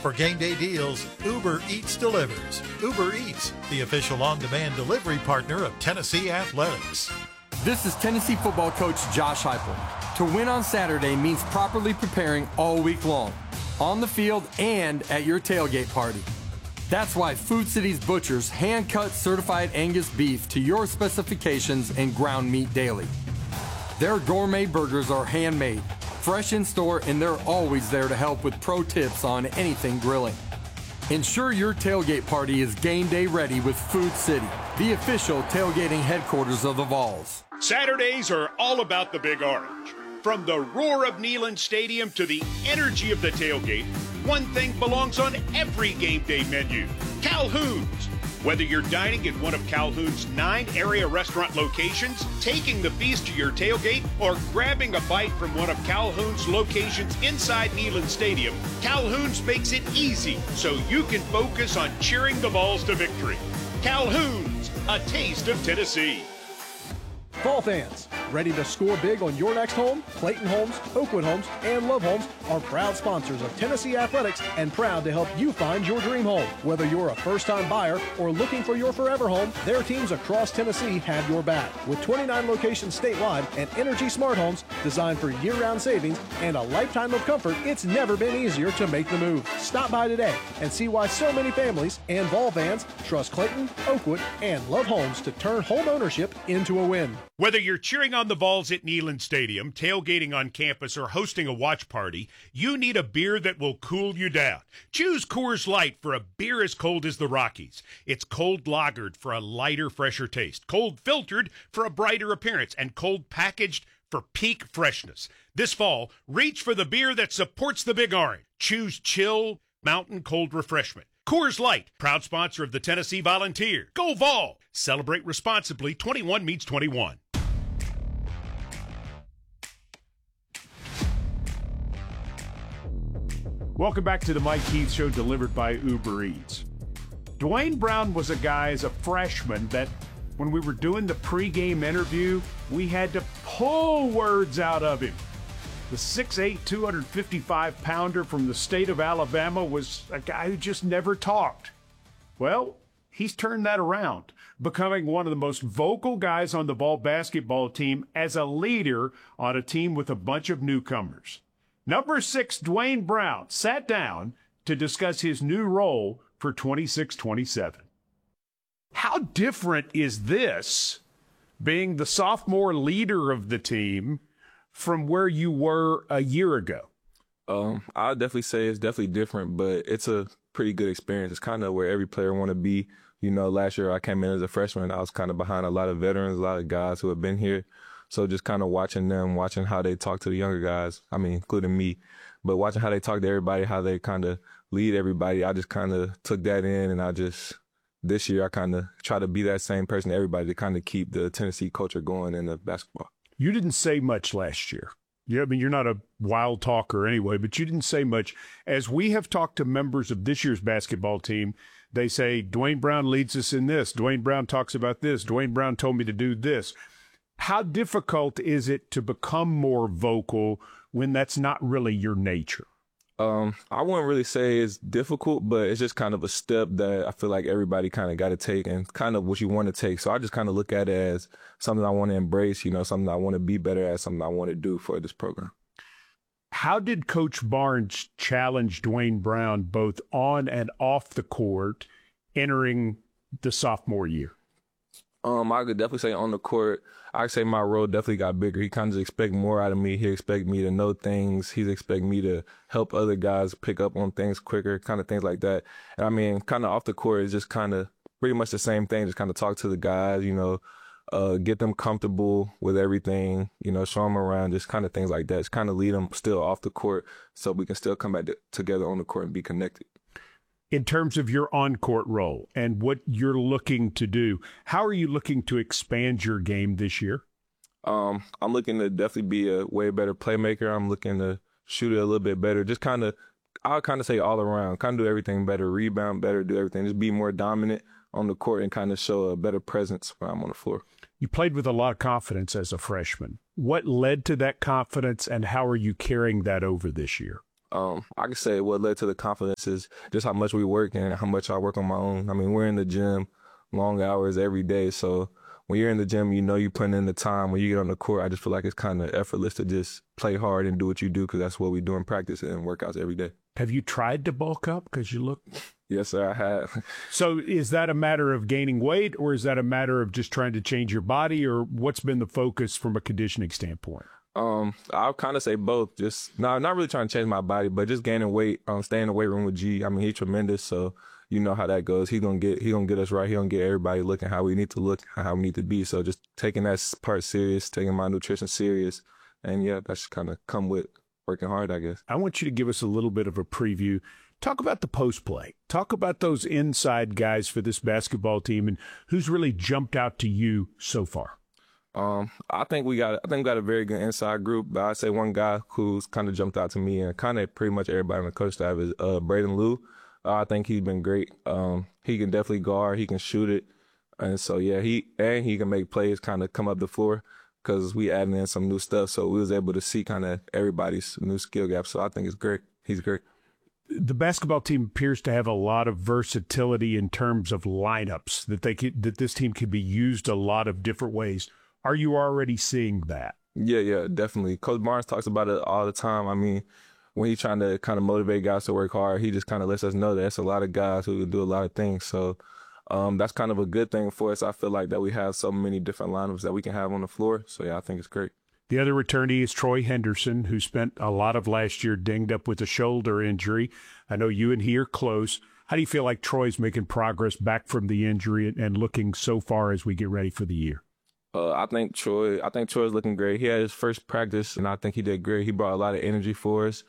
For game day deals, Uber Eats delivers. Uber Eats, the official on-demand delivery partner of Tennessee Athletics. This is Tennessee football coach Josh Heupel. To win on Saturday means properly preparing all week long, on the field and at your tailgate party. That's why Food City's butchers hand-cut certified Angus beef to your specifications and ground meat daily. Their gourmet burgers are handmade, fresh in store, and they're always there to help with pro tips on anything grilling. Ensure your tailgate party is game day ready with Food City, the official tailgating headquarters of the Vols. Saturdays are all about the Big Orange. From the roar of Neyland Stadium to the energy of the tailgate, one thing belongs on every game day menu: Calhoun's. Whether you're dining at one of Calhoun's 9 area restaurant locations, taking the feast to your tailgate, or grabbing a bite from one of Calhoun's locations inside Neyland Stadium, Calhoun's makes it easy so you can focus on cheering the Vols to victory. Calhoun's, a taste of Tennessee. Vol fans, ready to score big on your next home? Clayton Homes, Oakwood Homes, and Love Homes are proud sponsors of Tennessee Athletics and proud to help you find your dream home. Whether you're a first-time buyer or looking for your forever home, their teams across Tennessee have your back. With 29 locations statewide and Energy Smart Homes designed for year-round savings and a lifetime of comfort, it's never been easier to make the move. Stop by today and see why so many families and Vol fans trust Clayton, Oakwood, and Love Homes to turn home ownership into a win. Whether you're cheering on the Vols at Neyland Stadium, tailgating on campus, or hosting a watch party, you need a beer that will cool you down. Choose Coors Light for a beer as cold as the Rockies. It's cold lagered for a lighter, fresher taste, cold filtered for a brighter appearance, and cold packaged for peak freshness. This fall, reach for the beer that supports the Big Orange. Choose chill, mountain cold refreshment. Coors Light, proud sponsor of the Tennessee Volunteers. Go Vol! Celebrate responsibly. 21 means 21. Welcome back to the Mike Keith Show, delivered by Uber Eats. Dwayne Brown was a guy as a freshman that when we were doing the pregame interview, we had to pull words out of him. The 6'8", 255-pounder from the state of Alabama was a guy who just never talked. Well, he's turned that around, becoming one of the most vocal guys on the Vol basketball team as a leader on a team with a bunch of newcomers. Number 6, Dwayne Brown, sat down to discuss his new role for 26-27. How different is this, being the sophomore leader of the team, from where you were a year ago? I'll definitely say it's definitely different, but it's a pretty good experience. It's kind of where every player want to be. You know, last year I came in as a freshman. I was kind of behind a lot of veterans, a lot of guys who have been here. So just kind of watching them, watching how they talk to the younger guys, I mean, including me, but watching how they talk to everybody, how they kind of lead everybody, I just kind of took that in, and this year I kind of try to be that same person to everybody to kind of keep the Tennessee culture going in the basketball. You didn't say much last year. Yeah, I mean, you're not a wild talker anyway, but you didn't say much. As we have talked to members of this year's basketball team, they say, Dwayne Brown leads us in this. Dwayne Brown talks about this. Dwayne Brown told me to do this. How difficult is it to become more vocal when that's not really your nature? I wouldn't really say it's difficult, but it's just kind of a step that I feel like everybody kind of got to take and kind of what you want to take. So I just kind of look at it as something I want to embrace, you know, something I want to be better at, something I want to do for this program. How did Coach Barnes challenge Dwayne Brown both on and off the court entering the sophomore year? I could definitely say on the court, I'd say my role definitely got bigger. He kind of expect more out of me. He expect me to know things. He's expect me to help other guys pick up on things quicker, kind of things like that. And I mean, kind of off the court is just kind of pretty much the same thing. Just kind of talk to the guys, you know, get them comfortable with everything, you know, show them around, just kind of things like that. Just kind of lead them still off the court so we can still come back together on the court and be connected. In terms of your on-court role and what you're looking to do, how are you looking to expand your game this year? I'm looking to definitely be a way better playmaker. I'm looking to shoot it a little bit better. Just kind of, I'll kind of say all around, kind of do everything better, rebound better, do everything. Just be more dominant on the court and kind of show a better presence when I'm on the floor. You played with a lot of confidence as a freshman. What led to that confidence, and how are you carrying that over this year? I could say what led to the confidence is just how much we work and how much I work on my own. I mean, we're in the gym long hours every day, so when you're in the gym, you know you're putting in the time. When you get on the court, I just feel like it's kind of effortless to just play hard and do what you do because that's what we do in practice and workouts every day. Have you tried to bulk up? Because you look... Yes, sir, I have. So is that a matter of gaining weight, or is that a matter of just trying to change your body, or what's been the focus from a conditioning standpoint? I'll kind of say both. Just not really trying to change my body, but just gaining weight. Staying in the weight room with G. I mean, he's tremendous, so you know how that goes. He gonna get us right. He gonna get everybody looking how we need to look, how we need to be. So just taking that part serious, taking my nutrition serious, and yeah, that's kind of come with working hard, I guess. I want you to give us a little bit of a preview. Talk about the post play. Talk about those inside guys for this basketball team, and who's really jumped out to you so far. I think we got a very good inside group, but I'd say one guy who's kind of jumped out to me and kind of pretty much everybody on the coach staff is Braden Liu. I think he's been great. He can definitely guard, he can shoot it, and so yeah, he can make plays, kind of come up the floor because we added in some new stuff, so we was able to see kind of everybody's new skill gaps. So I think it's great. He's great. The basketball team appears to have a lot of versatility in terms of lineups that this team can be used a lot of different ways. Are you already seeing that? Yeah, definitely. Coach Barnes talks about it all the time. I mean, when he's trying to kind of motivate guys to work hard, he just kind of lets us know that there's a lot of guys who can do a lot of things. So that's kind of a good thing for us. I feel like that we have so many different lineups that we can have on the floor. So, yeah, I think it's great. The other returnee is Troy Henderson, who spent a lot of last year dinged up with a shoulder injury. I know you and he are close. How do you feel like Troy's making progress back from the injury and looking so far as we get ready for the year? I think Troy's looking great. He had his first practice, and I think he did great. He brought a lot of energy for us.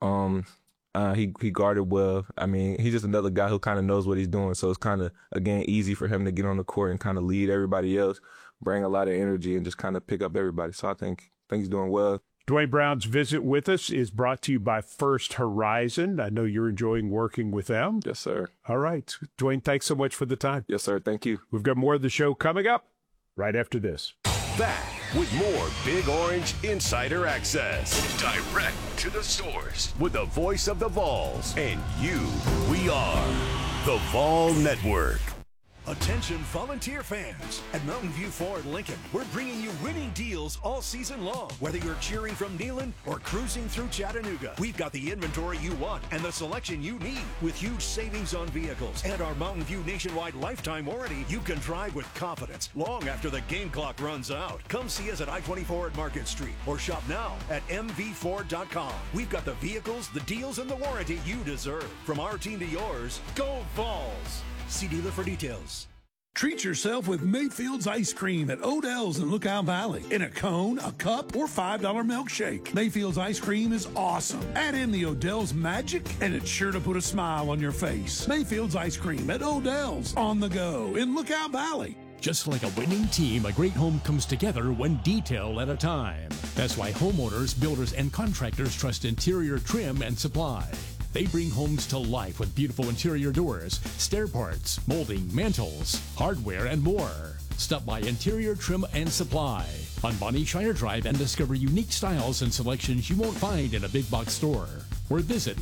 He guarded well. I mean, he's just another guy who kind of knows what he's doing. So it's kind of, again, easy for him to get on the court and kind of lead everybody else, bring a lot of energy, and just kind of pick up everybody. So I think he's doing well. Dwayne Brown's visit with us is brought to you by First Horizon. I know you're enjoying working with them. Yes, sir. All right. Dwayne, thanks so much for the time. Yes, sir. Thank you. We've got more of the show coming up right after this. Back with more Big Orange Insider Access. Direct to the source with the voice of the Vols. And we are the Vol Network. Attention volunteer fans. At Mountain View Ford Lincoln, we're bringing you winning deals all season long. Whether you're cheering from Neyland or cruising through Chattanooga, we've got the inventory you want and the selection you need. With huge savings on vehicles and our Mountain View nationwide lifetime warranty, you can drive with confidence long after the game clock runs out. Come see us at I-24 at Market Street or shop now at mvford.com. We've got the vehicles, the deals, and the warranty you deserve. From our team to yours, go Vols! See dealer for details. Treat yourself with Mayfield's ice cream at Odell's in Lookout Valley. In a cone, a cup, or $5 milkshake. Mayfield's ice cream is awesome. Add in the Odell's magic, and it's sure to put a smile on your face. Mayfield's ice cream at Odell's on the go in Lookout Valley. Just like a winning team, a great home comes together one detail at a time. That's why homeowners, builders, and contractors trust Interior Trim and Supply. They bring homes to life with beautiful interior doors, stair parts, molding, mantles, hardware, and more. Stop by Interior Trim and Supply on Bonnie Shire Drive and discover unique styles and selections you won't find in a big box store. Or visit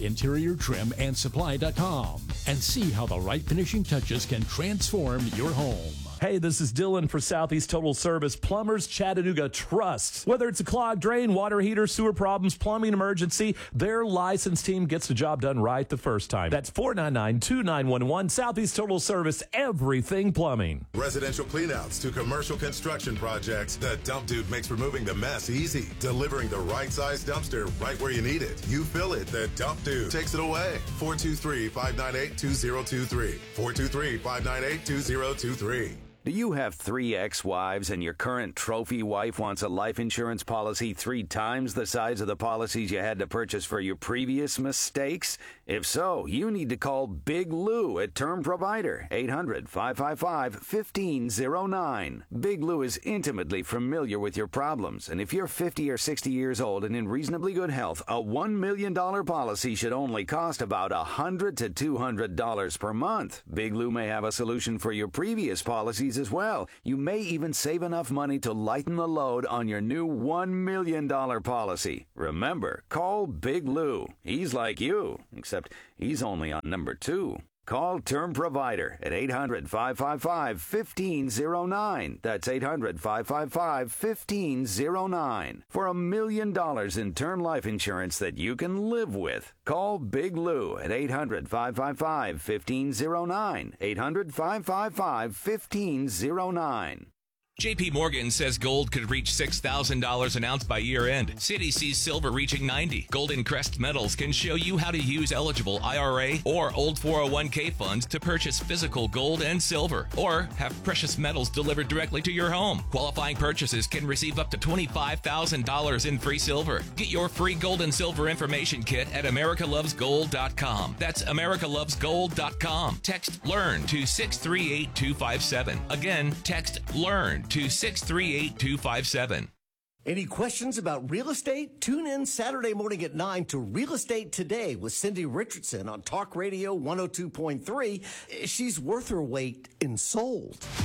interiortrimandsupply.com and see how the right finishing touches can transform your home. Hey, this is Dylan for Southeast Total Service Plumbers Chattanooga Trust. Whether it's a clogged drain, water heater, sewer problems, plumbing emergency, their licensed team gets the job done right the first time. That's 499-2911 Southeast Total Service, everything plumbing. Residential cleanouts to commercial construction projects, the Dump Dude makes removing the mess easy. Delivering the right size dumpster right where you need it. You fill it, the Dump Dude takes it away. 423-598-2023. 423-598-2023. Do you have 3 ex-wives and your current trophy wife wants a life insurance policy 3 times the size of the policies you had to purchase for your previous mistakes? If so, you need to call Big Lou at Term Provider, 800-555-1509. Big Lou is intimately familiar with your problems, and if you're 50 or 60 years old and in reasonably good health, a $1 million policy should only cost about $100 to $200 per month. Big Lou may have a solution for your previous policies as well. You may even save enough money to lighten the load on your new $1 million policy. Remember, call Big Lou. He's like you, except he's only on number 2. Call Term Provider at 800-555-1509. That's 800-555-1509. For $1 million in term life insurance that you can live with. Call Big Lou at 800-555-1509. 800-555-1509. JP Morgan says gold could reach $6,000 an ounce by year end. Citi sees silver reaching $90. Golden Crest Metals can show you how to use eligible IRA or old 401k funds to purchase physical gold and silver, or have precious metals delivered directly to your home. Qualifying purchases can receive up to $25,000 in free silver. Get your free gold and silver information kit at americalovesgold.com. That's americalovesgold.com. Text LEARN to 638-257. Again, text LEARN to 638-257. Any questions about real estate? Tune in Saturday morning at 9 to Real Estate Today with Cindy Richardson on Talk Radio 102.3. She's worth her weight in sold.